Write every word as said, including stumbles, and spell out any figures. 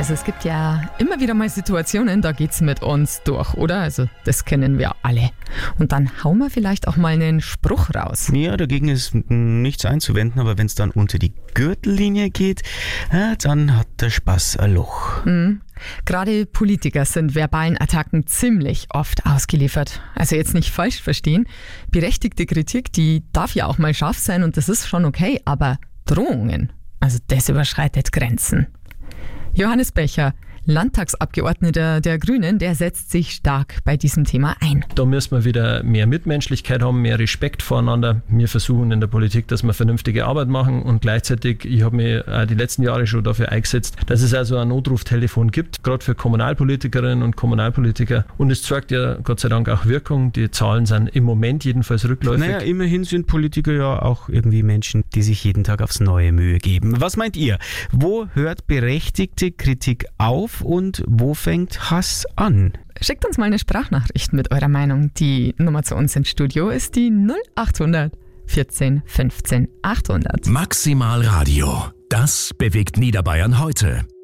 Also es gibt ja immer wieder mal Situationen, da geht's mit uns durch, oder? Also das kennen wir alle. Und dann hauen wir vielleicht auch mal einen Spruch raus. Ja, dagegen ist nichts einzuwenden, aber wenn es dann unter die Gürtellinie geht, ja, dann hat der Spaß ein Loch. Mhm. Gerade Politiker sind verbalen Attacken ziemlich oft ausgeliefert. Also jetzt nicht falsch verstehen. Berechtigte Kritik, die darf ja auch mal scharf sein und das ist schon okay, aber Drohungen, also das überschreitet Grenzen. Johannes Becher, Landtagsabgeordneter der Grünen, der setzt sich stark bei diesem Thema ein. Da müssen wir wieder mehr Mitmenschlichkeit haben, mehr Respekt voreinander. Wir versuchen in der Politik, dass wir vernünftige Arbeit machen und gleichzeitig, ich habe mich auch die letzten Jahre schon dafür eingesetzt, dass es also ein Notruftelefon gibt, gerade für Kommunalpolitikerinnen und Kommunalpolitiker. Und es zeigt ja Gott sei Dank auch Wirkung. Die Zahlen sind im Moment jedenfalls rückläufig. Naja, immerhin sind Politiker ja auch irgendwie Menschen, die sich jeden Tag aufs neue Mühe geben. Was meint ihr? Wo hört berechtigte Kritik auf? Und wo fängt Hass an? Schickt uns mal eine Sprachnachricht mit eurer Meinung. Die Nummer zu uns ins Studio ist die null acht hundert vierzehn fünfzehn achthundert. Maximal Radio. Das bewegt Niederbayern heute.